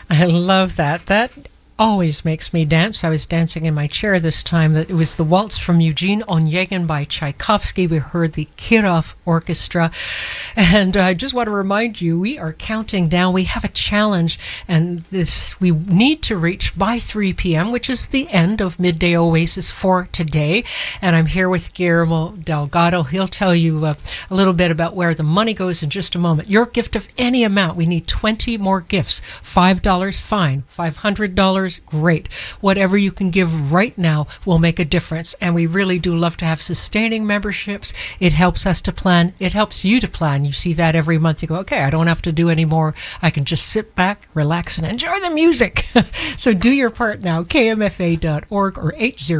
I love that. That always makes me dance. I was dancing in my chair this time. That it was the waltz from Eugene Onegin by Tchaikovsky. We heard the Kirov Orchestra. And I just want to remind you, we are counting down. We have a challenge, and this we need to reach by 3 p.m., which is the end of Midday Oasis for today. And I'm here with Guillermo Delgado. He'll tell you a little bit about where the money goes in just a moment. Your gift of any amount. We need 20 more gifts. $5, fine. $500, great. Whatever you can give right now will make a difference. And we really do love to have sustaining memberships. It helps us to plan. It helps you to plan. You see that every month. You go, okay, I don't have to do any more. I can just sit back, relax, and enjoy the music. So do your part now. KMFA.org or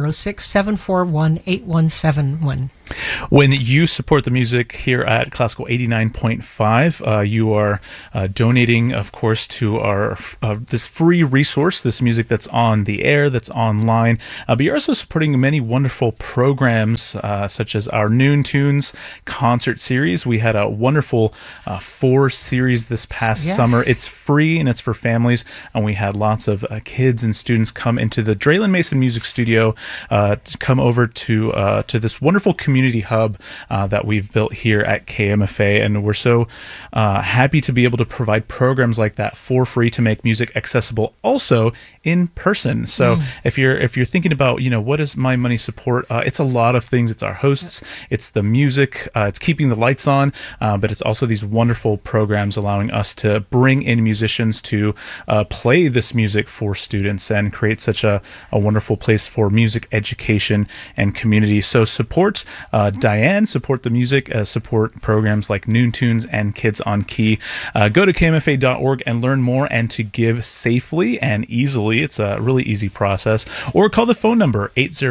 806-741-8171. When you support the music here at Classical 89.5, you are donating, of course, to our this free resource, this music that's on the air, that's online. But you're also supporting many wonderful programs, such as our Noon Tunes concert series. We had a wonderful 4 series this past summer. It's free and it's for families, and we had lots of kids and students come into the Draylen Mason Music Studio to come over to this wonderful community hub that we've built here at KMFA, and we're so happy to be able to provide programs like that for free to make music accessible also in person. So if you're thinking about, what is my money support, it's a lot of things. It's our hosts, it's the music, it's keeping the lights on, but it's also these wonderful programs allowing us to bring in musicians to play this music for students and create such a wonderful place for music education and community. So support Diane, support the music, support programs like Noon Tunes and Kids on Key. Go to KMFA.org and learn more, and to give safely and easily. It's a really easy process. Or call the phone number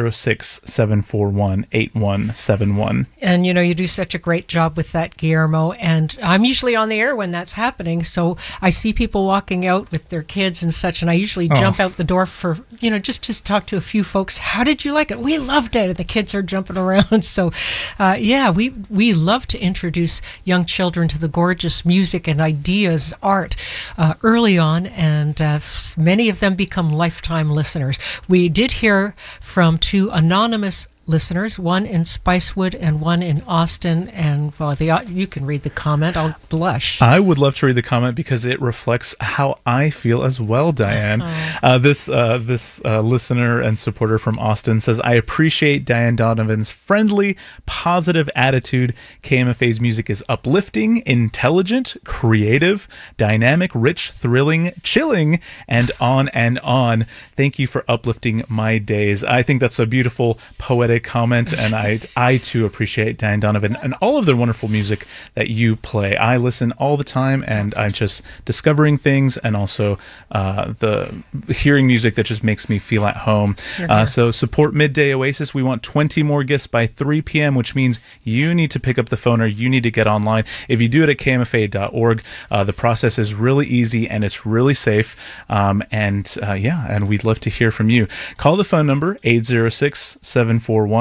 806-741-8171. And you do such a great job with that, Guillermo. And I'm usually on the air when that's happening, so I see people walking out with their kids and such, and I usually jump out the door for just to talk to a few folks. How did you like it? We loved it. And the kids are jumping around. So we love to introduce young children to the gorgeous music and ideas, art, early on, and many of them become lifetime listeners. We did hear from 2 anonymous listeners, one in Spicewood and one in Austin, and you can read the comment. I'll blush. I would love to read the comment because it reflects how I feel as well, Diane. This listener and supporter from Austin says, I appreciate Diane Donovan's friendly, positive attitude. KMFA's music is uplifting, intelligent, creative, dynamic, rich, thrilling, chilling, and on and on. Thank you for uplifting my days. I think that's a beautiful, poetic comment, and I too appreciate Diane Donovan and all of the wonderful music that you play. I listen all the time, and I'm just discovering things, and also the hearing music that just makes me feel at home. So support Midday Oasis. We want 20 more gifts by 3 p.m., which means you need to pick up the phone or you need to get online. If you do it at KMFA.org, the process is really easy and it's really safe. And we'd love to hear from you. Call the phone number 806-741-8171.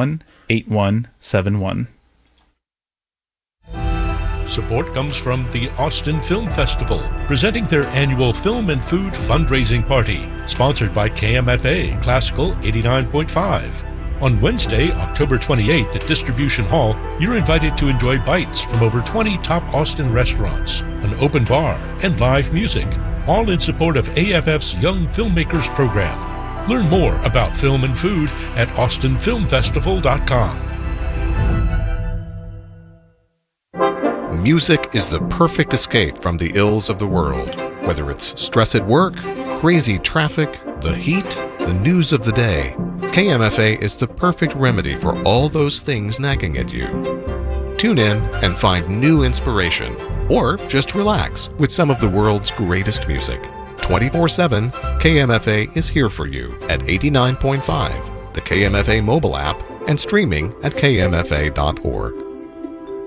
Support comes from the Austin Film Festival, presenting their annual film and food fundraising party, sponsored by KMFA Classical 89.5. On Wednesday, October 28th at Distribution Hall, you're invited to enjoy bites from over 20 top Austin restaurants, an open bar, and live music, all in support of AFF's Young Filmmakers Program. Learn more about film and food at austinfilmfestival.com. Music is the perfect escape from the ills of the world. Whether it's stress at work, crazy traffic, the heat, the news of the day, KMFA is the perfect remedy for all those things nagging at you. Tune in and find new inspiration, or just relax with some of the world's greatest music. 24/7, KMFA is here for you at 89.5, the KMFA mobile app, and streaming at kmfa.org.